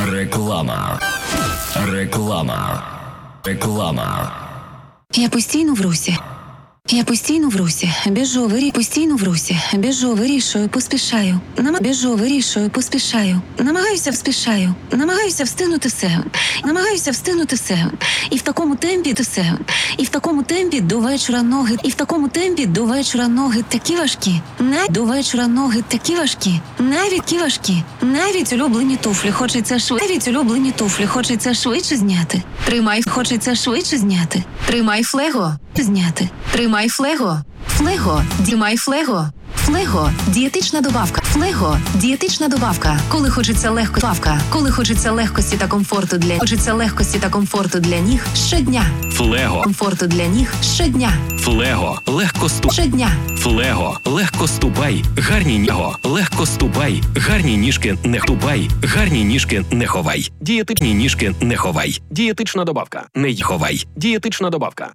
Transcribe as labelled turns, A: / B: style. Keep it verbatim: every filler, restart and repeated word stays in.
A: Реклама. Реклама. Реклама.
B: Я постійно в русі. Я постійно в русі, біжу, вирі, постійно в русі, біжу, вирішую, поспішаю, Нама... біжу, вирішую, поспішаю, намагаюся, вспішаю, намагаюся встигнути все, намагаюся встигнути все, і в такому темпі все, і в такому темпі до вечора ноги, і в такому темпі до вечора ноги такі важкі, навіть до вечора ноги такі важкі, навіть такі важкі, навіть улюблені туфлі, хочеться швидше, навіть улюблені туфлі, хочеться швидше зняти, тримай, хочеться швидше зняти, тримай флего, зняти, тримай Флего. Флего. Дімай Флего. Флего. Дієтична добавка. Флего. Дієтична добавка. Коли хочеться легко добавка. Коли хочеться легкості та комфорту для хочеться легкості та комфорту для ніг щодня.
A: Флего.
B: Комфорту для ніг щодня.
A: Флего. Легко ступай.
B: Щодня.
A: Флего. Легко ступай. Гарні ніго. Легко ступай. Гарні ніжки не ступай. Гарні ніжки не ховай. Дієтичні ніжки не ховай. Дієтична добавка. Не й ховай. Дієтична добавка.